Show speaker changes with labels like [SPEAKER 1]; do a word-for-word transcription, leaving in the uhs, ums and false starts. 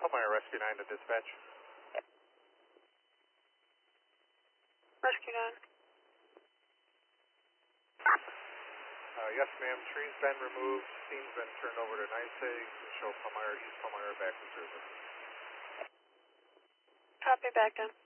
[SPEAKER 1] Palmyra Rescue nine to dispatch.
[SPEAKER 2] Rescue nine.
[SPEAKER 1] Uh, yes, ma'am. Tree's been removed. Scene's been turned over to NYSEG to show Palmyra, East Palmyra back to service.
[SPEAKER 2] Copy, back down.